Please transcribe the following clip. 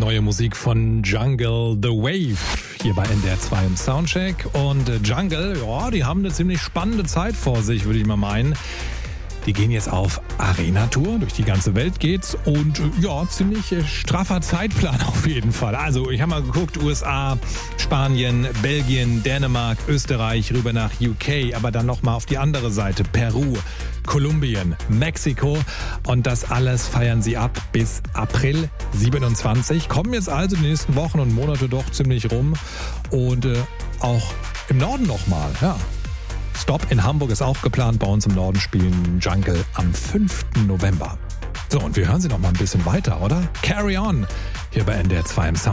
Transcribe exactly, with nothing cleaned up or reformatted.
Neue Musik von Jungle The Wave hier bei N D R zwei im Soundcheck. Und Jungle, ja, die haben eine ziemlich spannende Zeit vor sich, würde ich mal meinen. Die gehen jetzt auf Arena-Tour, durch die ganze Welt geht's und ja, ziemlich straffer Zeitplan auf jeden Fall. Also ich habe mal geguckt, U S A, Spanien, Belgien, Dänemark, Österreich, rüber nach U K, aber dann nochmal auf die andere Seite, Peru, Kolumbien, Mexiko und das alles feiern sie ab bis April siebenundzwanzig. Kommen jetzt also die nächsten Wochen und Monate doch ziemlich rum und äh, auch im Norden nochmal, ja. Stop in Hamburg ist auch geplant. Bei uns im Norden spielen Jungle am fünften November. So, und wir hören sie noch mal ein bisschen weiter, oder? Carry On, hier bei N D R zwei im Sound.